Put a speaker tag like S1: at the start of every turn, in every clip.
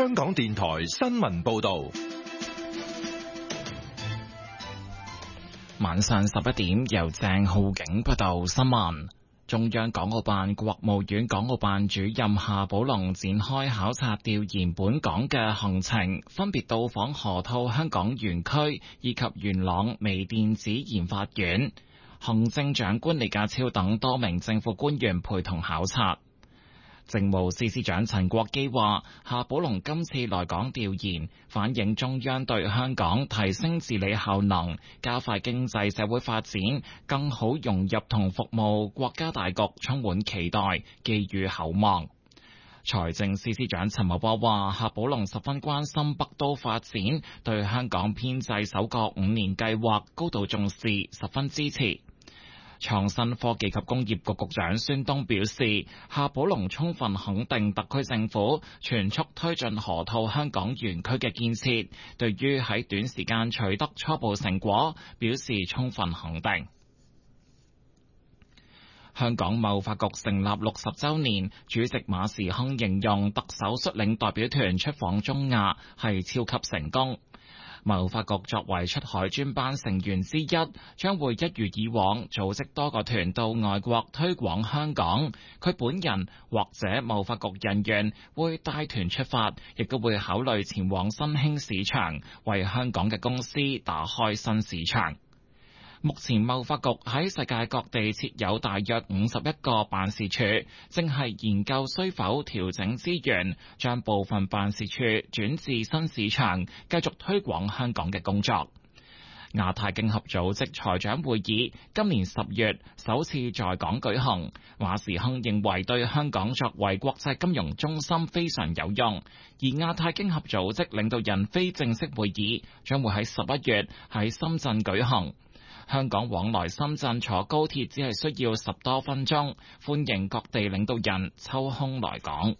S1: 香港電台新聞報道。
S2: 晚上11點，由鄭浩景報道新聞。中央港澳辦、國務院港澳辦主任夏寶龍展開考察調研本港嘅行程，分別到訪河套香港園區以及元朗微電子研發園。行政長官李家超等多名政府官員陪同考察。政務司司長陳國基話，夏寶龍今次來港調研，反映中央對香港提升治理效能、加快經濟社會發展、更好融入同服務國家大局充滿期待，寄予厚望。財政司司長陳茂波話，夏寶龍十分關心北都發展，對香港編制首個5年計劃高度重視，十分支持。創新科技及工業局局長孫東表示，夏寶龍充分肯定特區政府全速推進河套香港園區嘅建設，對於喺短時間取得初步成果，表示充分肯定。香港貿發局成立60週年，主席馬時亨形容特首率領代表團出訪中亞係超級成功。貿發局作為出海專班成員之一，將會一如以往組織多個團到外國推廣香港。佢本人或者貿發局人員會帶團出發，亦都會考慮前往新興市場，為香港嘅公司打開新市場。目前貿發局喺世界各地設有大約51個辦事處，正係研究需否調整資源，將部分辦事處轉至新市場，繼續推廣香港嘅工作。亞太經合組織財長會議今年10月首次在港舉行，馬時亨認為對香港作為國際金融中心非常有用，而亞太經合組織領導人非正式會議將會喺11月喺深圳舉行。香港往來深圳坐高鐵只係需要10多分鐘，歡迎各地領導人抽空來港。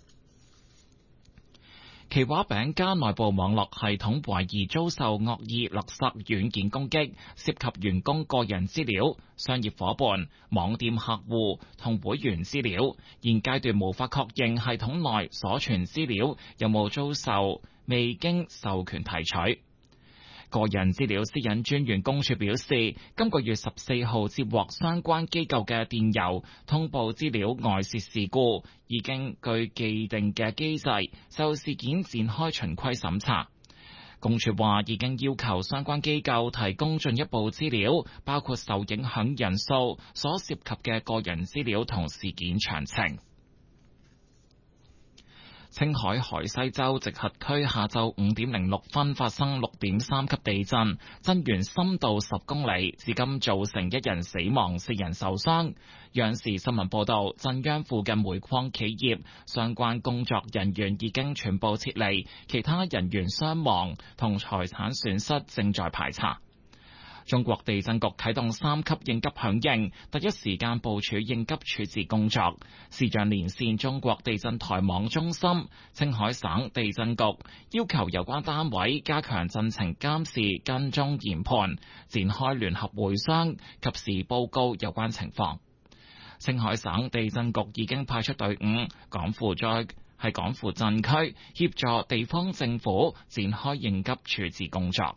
S2: 奇華餅家內部網絡系統懷疑遭受惡意勒索軟件攻擊，涉及員工個人資料、商業夥伴、網店客戶同會員資料，現階段無法確認系統內所存資料有冇遭受未經授權提取。個人資料私隱專員公署表示，今個月14號接獲相關機構嘅電郵，通報資料外泄事故，已經據既定嘅機制就事件展開循規審查。公署話已經要求相關機構提供進一步資料，包括受影響人數、所涉及嘅個人資料同事件詳情。青海海西州直轄區下晝5點06分發生6.3級地震，震源深度10公里，至今造成1人死亡、4人受傷。央視新聞報道，震央附近煤礦企業相關工作人員已經全部撤離，其他人員傷亡同財產損失正在排查。中國地震局啟動3級應急響應，第一時間部署應急處置工作。視像連線中國地震台網中心、青海省地震局，要求有關單位加強震情監視、跟蹤研判，展開聯合會商，及時報告有關情況。青海省地震局已經派出隊伍趕赴震區，協助地方政府展開應急處置工作。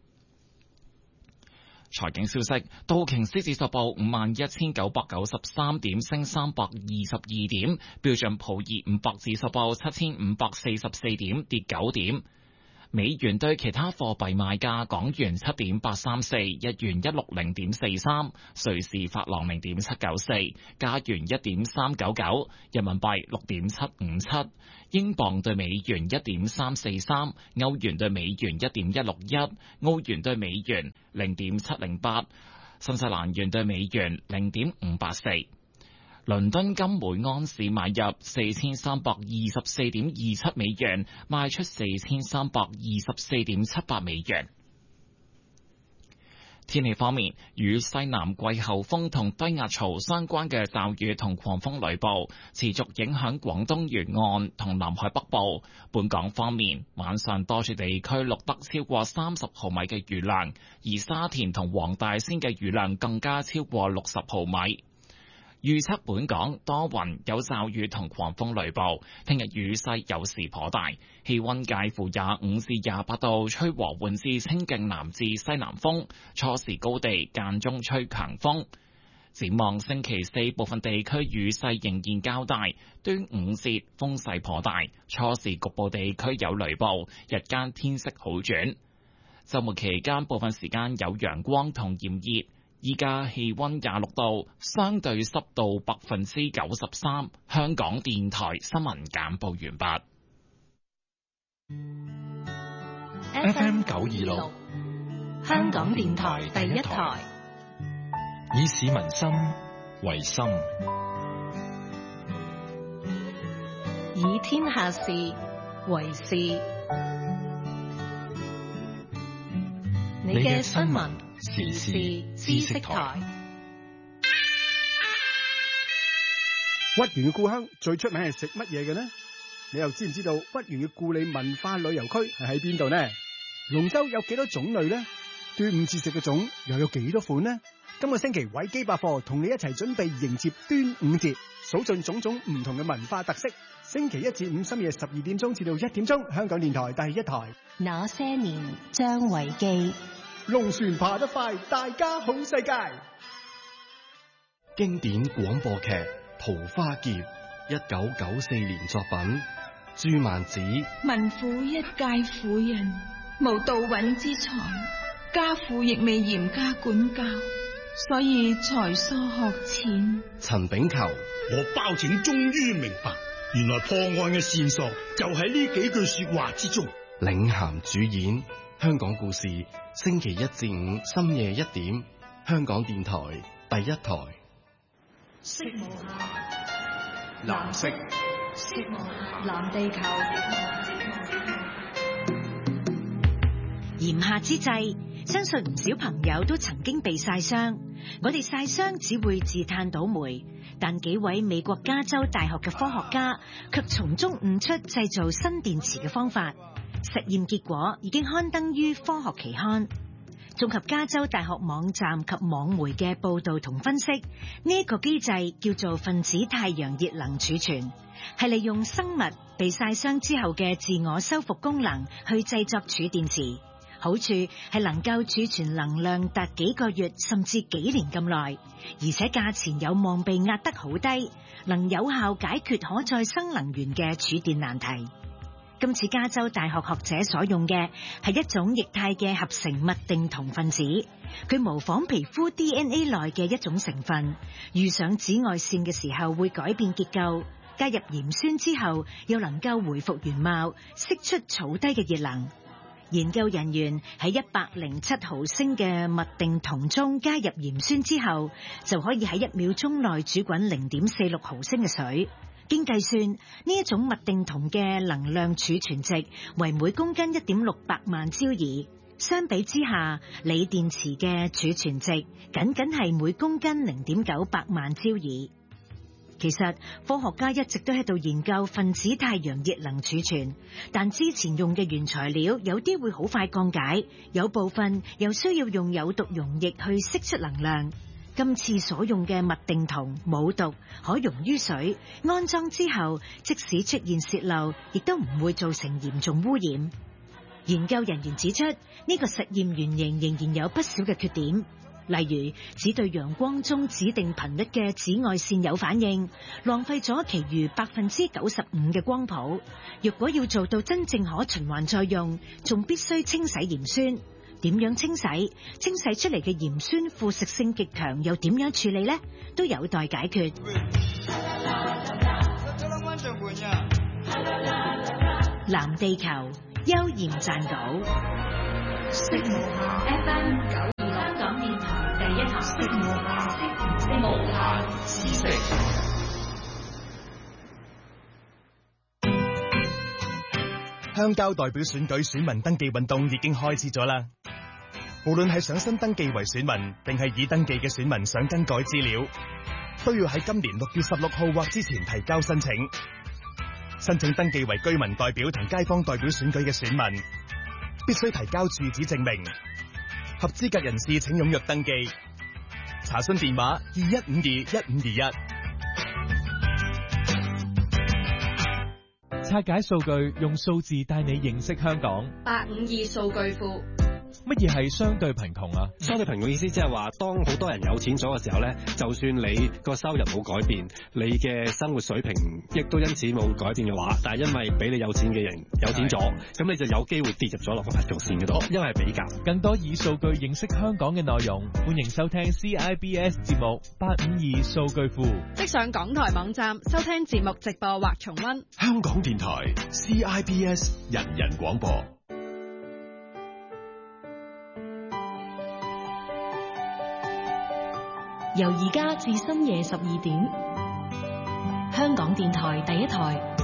S2: 財經消息，道瓊斯指數報51,993點，升322點；標準普爾500指數報7,544點，跌9點。美元對其他貨幣賣價：港元7.834，日元160.43，瑞士法郎0.794，加元1.399，人民幣6.757，英鎊對美元1.343，歐元對美元1.161，澳元對美元0.708，新西蘭元對美元0.584。倫敦金每安士買入4324.27美元，賣出4324.78美元。天氣方面，與西南季候風同低壓槽相關嘅驟雨同狂風雷暴持續影響廣東沿岸同南海北部。本港方面，晚上多處地區錄得超過30毫米嘅雨量，而沙田同黃大仙嘅雨量更加超過60毫米。 預測本港多雲有驟雨同狂風雷暴，聽日雨勢有時頗大，氣溫介乎25至28度，吹和緩至清勁南至西南風，初時高地間中吹強風。展望星期四，部分地區雨勢仍然較大，端午節風勢頗大，初時局部地區有雷暴，日間天色好轉。週末期間部分時間有陽光同炎熱，依家氣溫26度，相對濕度93%。香港電台新聞簡報完
S1: 畢。FM 926，
S3: 香港電台第一台。
S1: 以市民心為心，
S3: 以天下事為事。你嘅新聞時事知識台。
S4: 屈原嘅故鄉最出名係食乜嘢嘅呢？你又知唔知道屈原嘅故里文化旅遊區係喺邊度呢？龍舟有幾多種類呢？端午節食嘅粽又有幾多款呢？今個星期維基百科同你一齊準備迎接端午節，數盡種種唔同嘅文化特色。星期一至五深夜12點鐘至到1點鐘，香港電台第一台。
S3: 那些年張維基，
S4: 龍船爬得快，大家好世界。
S5: 經典廣播劇《桃花劫》，1994年作品，朱曼子。
S6: 民婦一介婦人，無到穩之才，家父亦未嚴加管教，所以才疏學淺。
S5: 陳炳球。
S7: 我包拯終於明白，原來破案嘅線索就喺呢幾句說話之中。
S5: 領銜主演，香港故事，星期一至五深夜1點，香港電台第一台。
S3: 色無限，
S1: 藍色，
S3: 色無限，藍地球。炎夏之際，相信唔少朋友都曾經被曬傷。我哋曬傷只會自嘆倒霉，但幾位美國加州大學嘅科學家卻從中悟出製造新電池嘅方法。實驗結果已經刊登於科學期刊。綜合加州大學網站及網媒嘅報導同分析，呢個機制叫做分子太陽熱能儲存，係利用生物被曬傷之後嘅自我修復功能去製作儲電池。好處係能夠儲存能量達幾個月甚至幾年咁耐，而且價錢有望被壓得好低，能有效解決可再生能源嘅儲電難題。今次加州大學學者所用嘅係一種液態嘅合成麥定酮分子，佢模仿皮膚 DNA 內嘅一種成分，遇上紫外線嘅時候會改變結構，加入鹽酸之後又能夠回復原貌，釋出草低嘅熱能。研究人員喺107毫升嘅麥定酮中加入鹽酸之後，就可以喺1秒鐘內煮滾0.46毫升嘅水。經計算，呢一種麥定酮嘅能量儲存值為每公斤1.68萬焦耳，相比之下，鋰電池嘅儲存值僅僅係每公斤0.98萬焦耳。其實科學家一直都喺度研究分子太陽熱能儲存，但之前用嘅原材料有啲會好快降解，有部分又需要用有毒溶液去釋出能量。今次所用嘅麥定酮冇毒，可溶於水，安裝之後即使出現洩漏，亦都唔會造成嚴重污染。研究人員指出，呢個實驗原型仍然有不少嘅缺點。例如，只對陽光中指定頻率嘅紫外線有反應，浪費咗其餘95%嘅光譜。若果要做到真正可循環再用，仲必須清洗鹽酸。點樣清洗？清洗出嚟嘅鹽酸腐蝕性極強，又點樣處理呢？都有待解決。藍地球，邱焱撰稿。FM 926香港電台第一台。無限知識。
S8: 鄉郊代表選舉選民登記運動已經開始咗啦。無論係想新登記為選民，定係已登記嘅選民想更改資料，都要喺今年6月16號或之前提交申請。申請登記為居民代表同街坊代表選舉嘅選民，必須提交住址證明。合資格人士請踴躍登記。查詢電話21521521。
S9: 拆解數據，用數字帶你認識香港。
S10: 852數據庫。
S9: 乜嘢係相對貧窮啊？
S11: 相對貧窮意思即係話，當好多人有錢咗嘅時候咧，就算你個收入冇改變，你嘅生活水平亦都因此冇改變嘅話，但係因為比你有錢嘅人有錢咗，咁你就有機會跌入咗落個貧窮線嗰度，因為係比較。
S9: 更多以數據認識香港嘅內容，歡迎收聽 CIBS 節目852數據庫。
S10: 即上港台網站收聽節目直播或重溫。
S12: 香港電台 CIBS 人人廣播。
S13: 由而家至深夜12點，香港電台第一台。